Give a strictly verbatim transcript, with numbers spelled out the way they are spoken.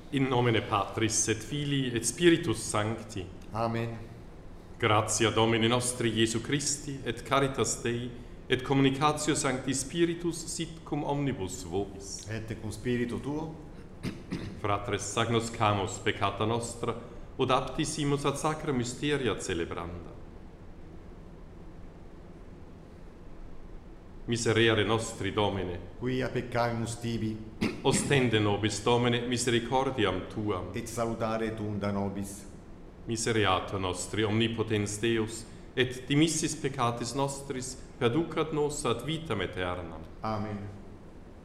In nomine Patris et Filii et Spiritus Sancti. Amen. Gratia Domini nostri Iesu Christi et caritas Dei et communicatio Sancti Spiritus sit cum omnibus vobis. Et cum spiritu tuo, Fratres agnoscamus peccata nostra, od aptissimus ad sacra mysteria celebranda. Miserere nostri Domine, quia peccavimus tibi, ostende nobis Domine misericordiam Tuam, et salutare tuum nobis. Misereatur nostri omnipotens Deus, et dimissis peccatis nostris perducat nos ad vitam aeternam. Amen.